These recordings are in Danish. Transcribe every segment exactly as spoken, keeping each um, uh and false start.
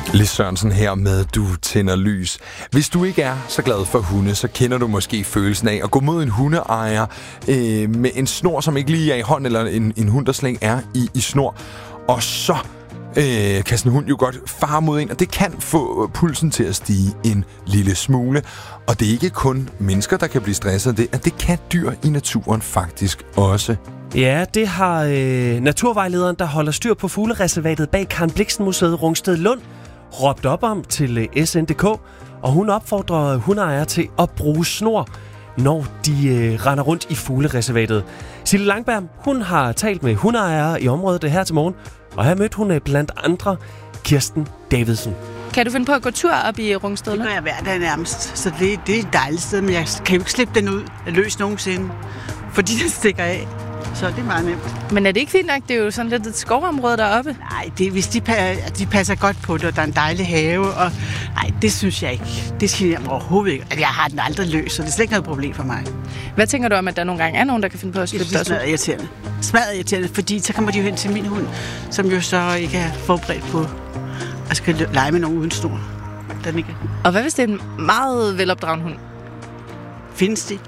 Lis Sørensen her med Du tænder lys. Hvis du ikke er så glad for hunde, så kender du måske følelsen af at gå mod en hundeejer øh, med en snor, som ikke lige er i hånd, eller en, en hund, der slet ikke er i, i snor. Og så øh, kan sådan en hund jo godt fare mod en, og det kan få pulsen til at stige en lille smule. Og det er ikke kun mennesker, der kan blive stresset af det, at det kan dyr i naturen faktisk også. Ja, det har øh, naturvejlederen, der holder styr på fuglereservatet bag Karen Blixen Museet Rungsted Lund, råbt op om til øh, S N punktum D K, og hun opfordrer hundeejere til at bruge snor, når de øh, render rundt i fuglereservatet. Sille Langberg, hun har talt med hundeejere i området det her til morgen, og her mødte hun øh, blandt andre Kirsten Davidsen. Kan du finde på at gå tur op i Rungsted? Det gør jeg hver dag nærmest, så det, det er et dejligt sted, men jeg kan jo ikke slippe den ud løs nogensinde, fordi den stikker af. Så det er meget nemt. Men er det ikke fint nok? Det er jo sådan lidt et skovområde deroppe. Nej, det, hvis de, de passer godt på det, og der er en dejlig have, og nej, det synes jeg ikke. Det siger jeg overhovedet ikke. Jeg har den aldrig løs, så det er slet ikke noget problem for mig. Hvad tænker du om, at der nogle gange er nogen, der kan finde på at slippe det? Det er irriterende. Smadret irriterende, fordi så kommer de jo hen til min hund, som jo så ikke er forberedt på at skal lege med nogen uden snor. Den ikke. Og hvad hvis det er en meget velopdragen hund? Findes de?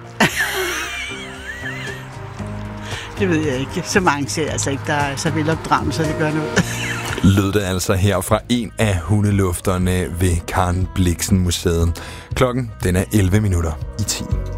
Det ved jeg ikke. Så mange ser altså ikke, der er så velopdragende, så det gør noget. Lød det altså her fra en af hundelufterne ved Karen Blixen Museet. Klokken den er elleve minutter i ti.